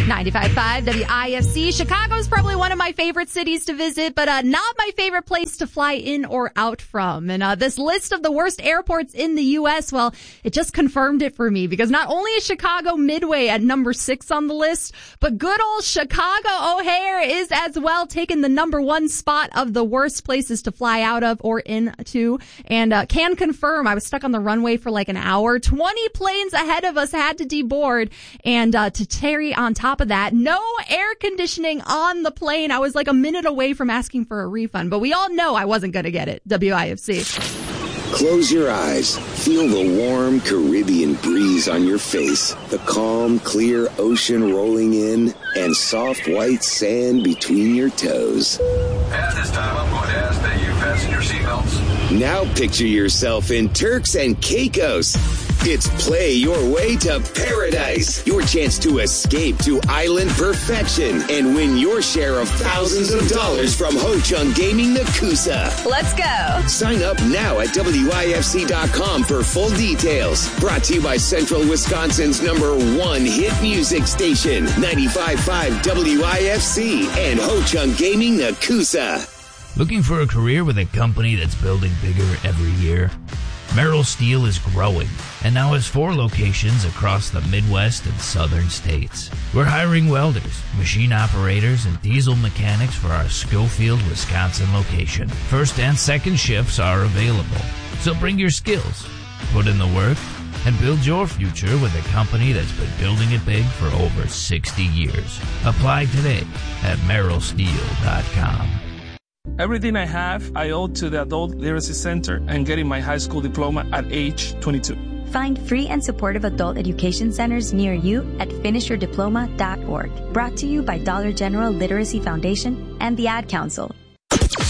95.5 WIFC. Chicago's probably one of my favorite cities to visit, but not my favorite place to fly in or out from. And this list of the worst airports in the U.S., well, it just confirmed it for me, because not only is Chicago Midway at number 6 on the list, but good old Chicago O'Hare is as well, taking the number 1 spot of the worst places to fly out of or into. And can confirm, I was stuck on the runway for like an hour. 20 planes ahead of us had to deboard, and to Terry on top of that, no air conditioning on the plane. I was like a minute away from asking for a refund, but we all know I wasn't going to get it. WIFC. Close your eyes. Feel the warm Caribbean breeze on your face, the calm, clear ocean rolling in, and soft white sand between your toes. At this time, I'm going to ask that you fasten your seatbelts. Now picture yourself in Turks and Caicos. It's Play Your Way to Paradise. Your chance to escape to island perfection and win your share of thousands of dollars from Ho Chunk Gaming Nakusa. Let's go. Sign up now at WIFC.com for full details. Brought to you by Central Wisconsin's #1 hit music station, 95.5 WIFC and Ho Chunk Gaming Nakusa. Looking for a career with a company that's building bigger every year? Merrill Steel is growing and now has 4 locations across the Midwest and southern states. We're hiring welders, machine operators, and diesel mechanics for our Schofield, Wisconsin location. First and second shifts are available. So bring your skills, put in the work, and build your future with a company that's been building it big for over 60 years. Apply today at merrillsteel.com. Everything I have, I owe to the Adult Literacy Center and getting my high school diploma at age 22. Find free and supportive adult education centers near you at finishyourdiploma.org. Brought to you by Dollar General Literacy Foundation and the Ad Council.